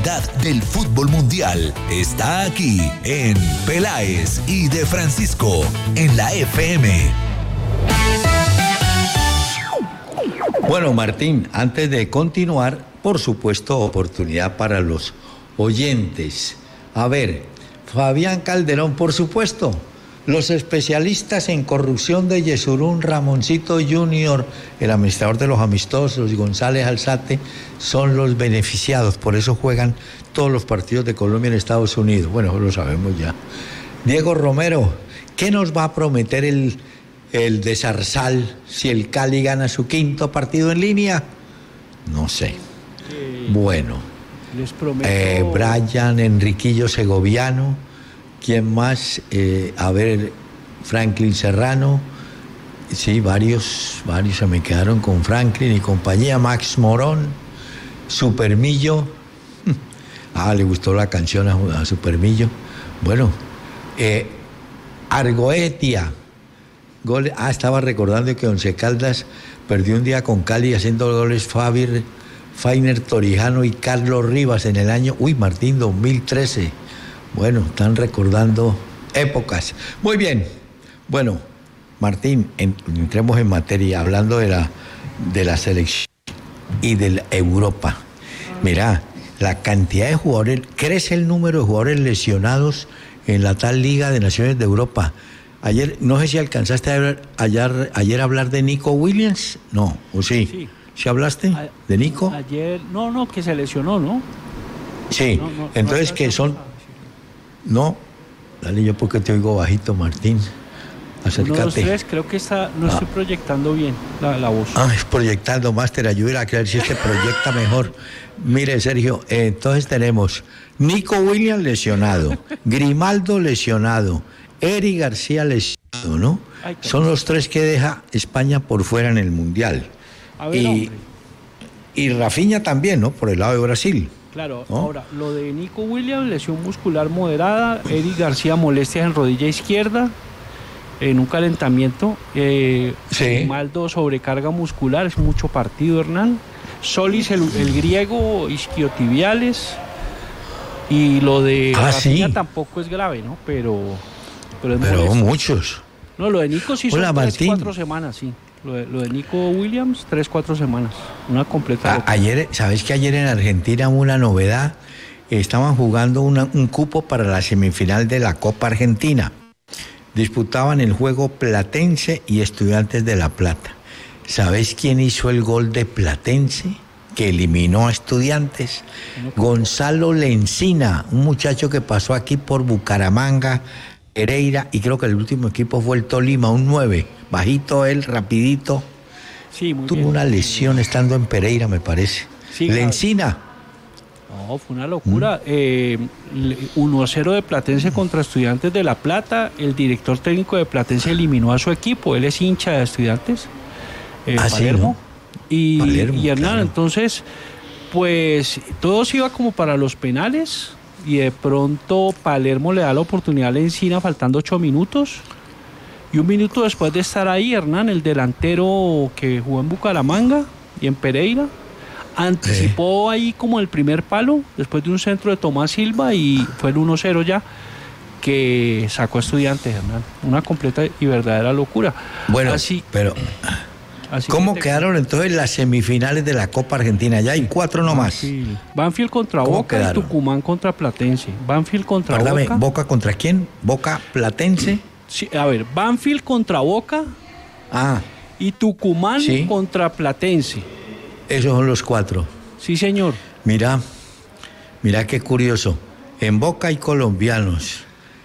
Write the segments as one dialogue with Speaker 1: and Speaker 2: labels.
Speaker 1: actualidad del fútbol mundial está aquí en Peláez y de Francisco en la FM.
Speaker 2: Bueno, Martín, antes de continuar, por supuesto, oportunidad para los oyentes. A ver, Fabián Calderón, por supuesto. Los especialistas en corrupción de Yesurún, Ramoncito Junior, el administrador de los amistosos, y González Alzate, son los beneficiados. Por eso juegan todos los partidos de Colombia en Estados Unidos. Bueno, lo sabemos ya. Diego Romero, ¿qué nos va a prometer el de Zarzal si el Cali gana su quinto partido en línea? No sé. Bueno,
Speaker 3: les prometo...
Speaker 2: Brian Enriquillo Segoviano. ¿Quién más? A ver, Franklin Serrano. Sí, varios se me quedaron con Franklin y compañía. Max Morón, Supermillo. Le gustó la canción a Supermillo. Bueno, Argoetia. Estaba recordando que Once Caldas perdió un día con Cali haciendo goles Fainer Torijano y Carlos Rivas en el año, Martín, 2013. Bueno, están recordando épocas. Muy bien. Bueno, Martín, entremos en materia, hablando de la selección y de la Europa. Mirá, la cantidad de jugadores, crece el número de jugadores lesionados en la tal Liga de Naciones de Europa. Ayer, no sé si alcanzaste ayer a hablar de Nico Williams. No, ¿o sí?
Speaker 3: Sí.
Speaker 2: ¿Sí hablaste de Nico?
Speaker 3: Ayer, no, que se lesionó, ¿no?
Speaker 2: Sí, entonces que son... No, dale, yo porque te oigo bajito, Martín. Acércate.
Speaker 3: 1, 2, 3, creo que no estoy proyectando bien la voz.
Speaker 2: Es proyectando, máster, ayúdame a creer si se proyecta mejor. Mire, Sergio, entonces tenemos Nico Williams lesionado, Grimaldo lesionado, Eric García lesionado, ¿no? Son los 3 que deja España por fuera en el Mundial.
Speaker 3: A ver,
Speaker 2: y Rafinha también, ¿no? Por el lado de Brasil.
Speaker 3: Claro,
Speaker 2: ¿no?
Speaker 3: Ahora, lo de Nico Williams, lesión muscular moderada, Eric García, molestias en rodilla izquierda, en un calentamiento,
Speaker 2: sí.
Speaker 3: Grimaldo, sobrecarga muscular, es mucho partido, Hernán. Solis, el griego, isquiotibiales, y lo de Rafinha
Speaker 2: sí.
Speaker 3: Tampoco es grave, ¿no? Pero
Speaker 2: muchos.
Speaker 3: No, lo de Nico sí son
Speaker 2: Hola,
Speaker 3: 3-4 semanas, sí. Lo de Nico Williams, 3-4 semanas. Una completa.
Speaker 2: Ayer, ¿sabes que ayer en Argentina hubo una novedad? Estaban jugando un cupo para la semifinal de la Copa Argentina. Disputaban el juego Platense y Estudiantes de La Plata. ¿Sabes quién hizo el gol de Platense? Que eliminó a Estudiantes. Gonzalo Lencina, un muchacho que pasó aquí por Bucaramanga, Pereira, y creo que el último equipo fue el Tolima, un 9, bajito él, rapidito.
Speaker 3: Sí, muy
Speaker 2: Tuvo
Speaker 3: bien.
Speaker 2: una lesión estando en Pereira, me parece.
Speaker 3: Sí,
Speaker 2: Lencina.
Speaker 3: No, fue una locura. 1-0 de Platense contra Estudiantes de La Plata. El director técnico de Platense eliminó a su equipo. Él es hincha de Estudiantes. Palermo.
Speaker 2: Sí, ¿no? Palermo,
Speaker 3: y Hernán,
Speaker 2: claro.
Speaker 3: Entonces, pues todo se iba como para los penales. Y de pronto Palermo le da la oportunidad a Lencina faltando 8 minutos. Y 1 minuto después de estar ahí, Hernán, el delantero que jugó en Bucaramanga y en Pereira, anticipó ahí como el primer palo, después de un centro de Tomás Silva, y fue el 1-0 ya, que sacó a Estudiantes, Hernán. Una completa y verdadera locura.
Speaker 2: Bueno,
Speaker 3: Así
Speaker 2: ¿cómo quedaron entonces las semifinales de la Copa Argentina? Ya hay 4 nomás.
Speaker 3: Banfield contra Boca y Tucumán contra Platense. Banfield contra Boca.
Speaker 2: ¿Boca contra quién? ¿Boca, Platense?
Speaker 3: Sí, a ver, Banfield contra Boca y Tucumán contra Platense.
Speaker 2: Esos son los 4.
Speaker 3: Sí, señor.
Speaker 2: Mira qué curioso. En Boca hay colombianos.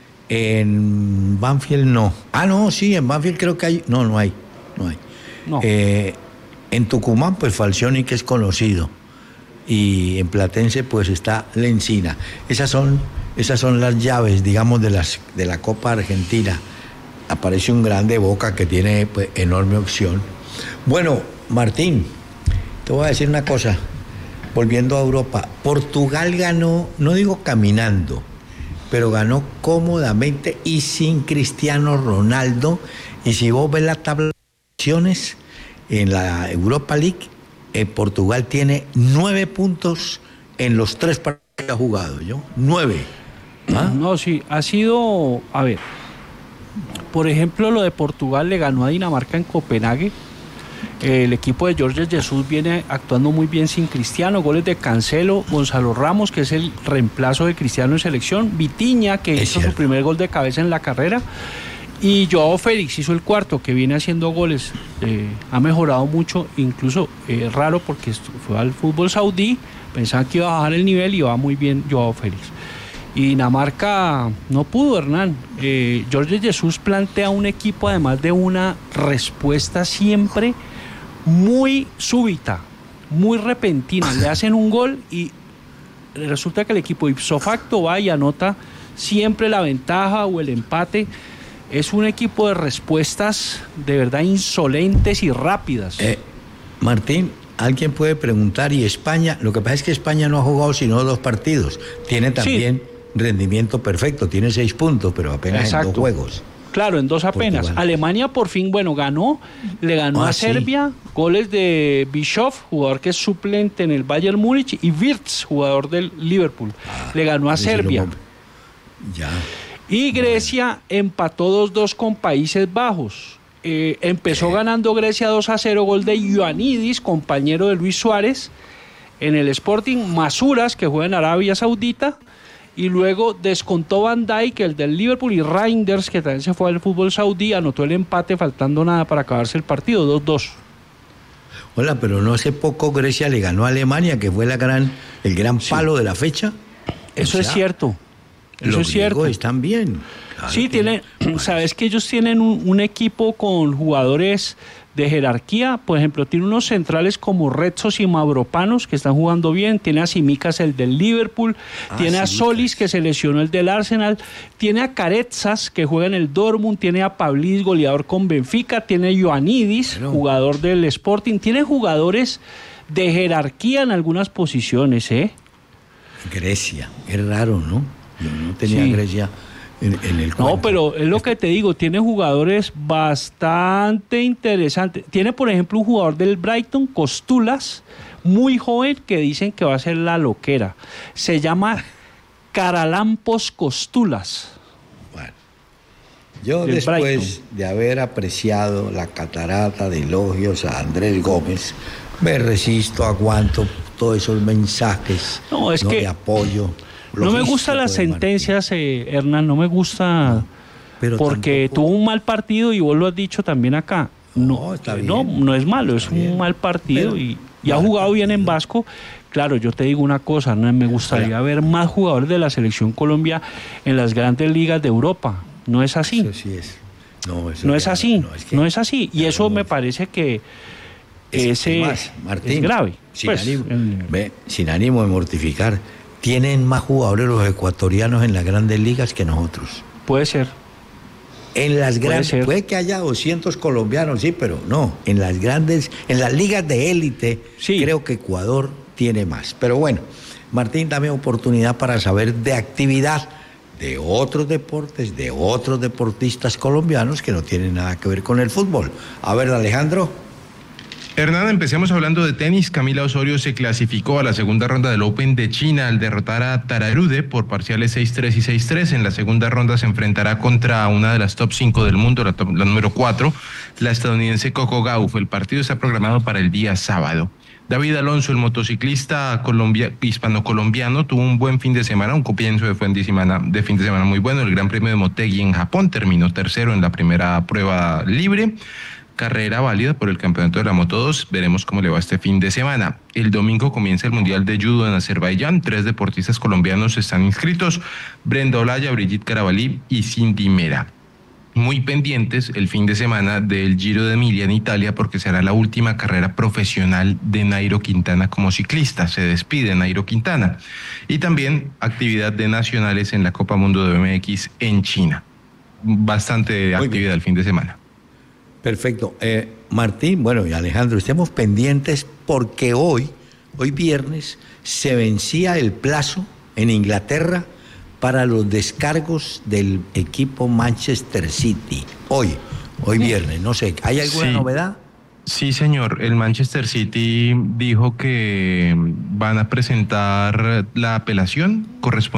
Speaker 2: En Banfield no. No, sí, en Banfield creo que hay. No hay.
Speaker 3: No.
Speaker 2: En Tucumán, pues Falcioni, que es conocido. Y en Platense, pues está Lencina. Esas son las llaves, digamos, de la Copa Argentina. Aparece un grande Boca que tiene, pues, enorme opción. Bueno, Martín, te voy a decir una cosa. Volviendo a Europa, Portugal ganó, no digo caminando, pero ganó cómodamente y sin Cristiano Ronaldo. Y si vos ves la tabla de posiciones en la Europa League, Portugal tiene 9 puntos en los 3 partidos que ha jugado, ¿yo? 9. ¿Ah?
Speaker 3: No, sí, ha sido, a ver, por ejemplo, lo de Portugal le ganó a Dinamarca en Copenhague. El equipo de Jorge Jesús viene actuando muy bien sin Cristiano, goles de Cancelo, Gonzalo Ramos, que es el reemplazo de Cristiano en selección, Vitinha, que hizo su primer gol de cabeza en la carrera, y Joao Félix hizo el cuarto, que viene haciendo goles, ha mejorado mucho, incluso raro porque fue al fútbol saudí, pensaban que iba a bajar el nivel y va muy bien Joao Félix. Y Dinamarca no pudo, Hernán. Jorge Jesús plantea un equipo además de una respuesta siempre muy súbita, muy repentina. Le hacen un gol y resulta que el equipo ipso facto va y anota siempre la ventaja o el empate. Es un equipo de respuestas de verdad insolentes y rápidas.
Speaker 2: Martín, alguien puede preguntar, ¿y España? Lo que pasa es que España no ha jugado sino 2 partidos. Tiene también rendimiento perfecto, tiene 6 puntos, pero apenas en 2 juegos.
Speaker 3: Claro, en 2 apenas. Portugal. Alemania por fin, ganó, le ganó a Serbia, goles de Bischoff, jugador que es suplente en el Bayern Múnich, y Wirtz, jugador del Liverpool. Le ganó a Serbia.
Speaker 2: Ya.
Speaker 3: Y Grecia empató 2-2 con Países Bajos. Empezó ganando Grecia 2-0, gol de Ioannidis, compañero de Luis Suárez, en el Sporting. Masuras, que juega en Arabia Saudita, y luego descontó Van Dijk, el del Liverpool, y Reinders, que también se fue al fútbol saudí, anotó el empate faltando nada para acabarse el partido, 2-2.
Speaker 2: Hola, pero no hace poco Grecia le ganó a Alemania, que fue el gran palo de la fecha.
Speaker 3: Eso es cierto. Eso es cierto.
Speaker 2: Están bien. Claro,
Speaker 3: sí, sabes que ellos tienen un equipo con jugadores de jerarquía. Por ejemplo, tiene unos centrales como Retsos y Mavropanos, que están jugando bien. Tiene a Simicas, el del Liverpool. Tiene a Solis, que se lesionó, el del Arsenal. Tiene a Carezas, que juega en el Dortmund. Tiene a Pablis, goleador con Benfica. Tiene a Ioannidis, jugador del Sporting. Tiene jugadores de jerarquía en algunas posiciones,
Speaker 2: Grecia, es raro, ¿no? Yo no tenía Grecia en el cuento.
Speaker 3: No, pero es lo que te digo, tiene jugadores bastante interesantes. Tiene, por ejemplo, un jugador del Brighton, Costulas, muy joven, que dicen que va a ser la loquera. Se llama Karalampos Costulas.
Speaker 2: Bueno, yo después de haber apreciado la catarata de elogios a Andrés Gómez, me resisto, aguanto todos esos mensajes de apoyo.
Speaker 3: No me gustan las sentencias, Hernán, no me gusta, porque tuvo un mal partido y vos lo has dicho también acá. No, está bien, no es malo, es un mal partido y ha jugado bien en Vasco. Claro, yo te digo una cosa, Hernán, me gustaría ver más jugadores de la selección Colombia en las grandes ligas de Europa. No es así.
Speaker 2: Eso sí es.
Speaker 3: No es así. No es así. Y eso me parece que
Speaker 2: Martín,
Speaker 3: es grave.
Speaker 2: Sin ánimo de mortificar. Tienen más jugadores los ecuatorianos en las grandes ligas que nosotros.
Speaker 3: Puede ser.
Speaker 2: En las grandes, puede que haya 200 colombianos, sí, pero no. En las grandes, en las ligas de élite, creo que Ecuador tiene más. Pero bueno, Martín, dame oportunidad para saber de actividad de otros deportes, de otros deportistas colombianos que no tienen nada que ver con el fútbol. A ver, Alejandro.
Speaker 4: Hernán, empecemos hablando de tenis. Camila Osorio se clasificó a la segunda ronda del Open de China al derrotar a Tararude por parciales 6-3 y 6-3. En la segunda ronda se enfrentará contra una de las top 5 del mundo, la número 4, la estadounidense Coco Gauff. El partido está programado para el día sábado. David Alonso, el motociclista hispano-colombiano, tuvo un buen fin de semana, un comienzo de fin de semana muy bueno. El Gran Premio de Motegi en Japón terminó tercero en la primera prueba libre. Carrera válida por el campeonato de la Moto 2. Veremos cómo le va este fin de semana. El domingo comienza el Mundial de Judo en Azerbaiyán. 3 deportistas colombianos están inscritos: Brenda Olaya, Brigitte Carabalí y Cindy Mera. Muy pendientes el fin de semana del Giro de Emilia en Italia, porque será la última carrera profesional de Nairo Quintana como ciclista. Se despide Nairo Quintana. Y también actividad de nacionales en la Copa Mundo de BMX en China. Bastante actividad el fin de semana.
Speaker 2: Perfecto. Martín, y Alejandro, estemos pendientes porque hoy viernes, se vencía el plazo en Inglaterra para los descargos del equipo Manchester City. Hoy viernes, no sé, ¿hay alguna novedad?
Speaker 4: Sí, señor. El Manchester City dijo que van a presentar la apelación correspondiente